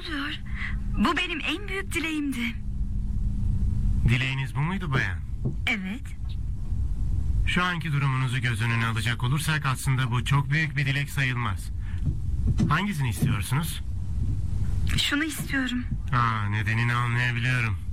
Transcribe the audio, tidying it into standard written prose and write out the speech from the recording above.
oluyor? Bu benim en büyük dileğimdi. Dileğiniz bu muydu bayan? Evet. Şu anki durumunuzu göz önüne alacak olursak aslında bu çok büyük bir dilek sayılmaz. Hangisini istiyorsunuz? Şunu istiyorum. Nedenini anlayabiliyorum.